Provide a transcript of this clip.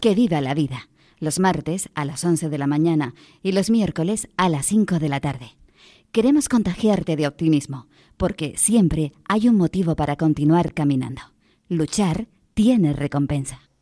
Que viva la vida. Los martes a las 11 de la mañana y los miércoles a las 5 de la tarde. Queremos contagiarte de optimismo, porque siempre hay un motivo para continuar caminando. Luchar tiene recompensa.